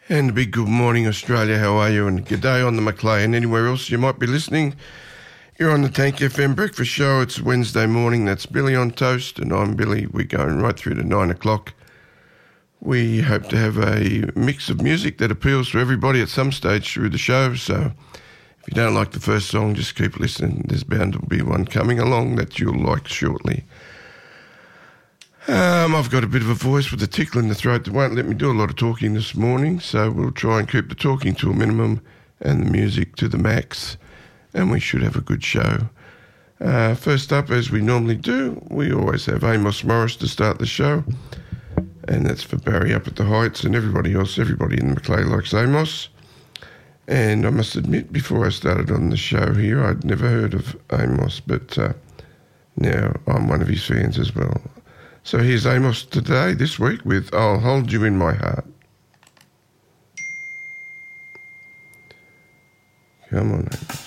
And a big good morning, Australia. How are you? And good day on the Macleay and anywhere else you might be listening. You're on the Tank FM Breakfast Show. It's Wednesday morning. That's Billy on Toast, and I'm Billy. We're going right through to 9 o'clock. We hope to have a mix of music that appeals to everybody at some stage through the show. So if you don't like the first song, just keep listening. There's bound to be one coming along that you'll like shortly. I've got a bit of a voice with a tickle in the throat that won't let me do a lot of talking this morning, so we'll try and keep the talking to a minimum and the music to the max, and we should have a good show. First up, as we normally do, we always have Amos Morris to start the show, and that's for Barry up at the Heights and everybody else. Everybody in the Macleay likes Amos. And I must admit, before I started on the show here, I'd never heard of Amos, but now I'm one of his fans as well. So here's Amos today, this week, with I'll Hold You in My Heart. Come on, Amos.